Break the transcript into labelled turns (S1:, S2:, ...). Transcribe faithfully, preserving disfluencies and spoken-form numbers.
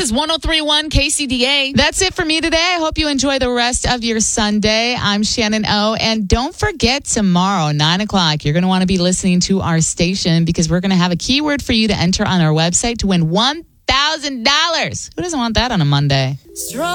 S1: is one oh three point one K C D A. That's it for me today. I hope you enjoy the rest of your Sunday. I'm Shannon O. And don't forget, tomorrow, nine o'clock, you're going to want to be listening to our station because we're going to have a keyword for you to enter on our website to win one thousand dollars. Who doesn't want that on a Monday?
S2: Strong.